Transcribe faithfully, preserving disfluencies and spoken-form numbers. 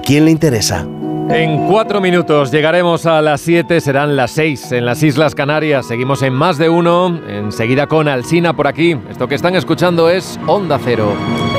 quién le interesa? En cuatro minutos llegaremos a las siete, serán las seis en las Islas Canarias. Seguimos en Más de Uno, enseguida con Alsina por aquí. Esto que están escuchando es Onda Cero.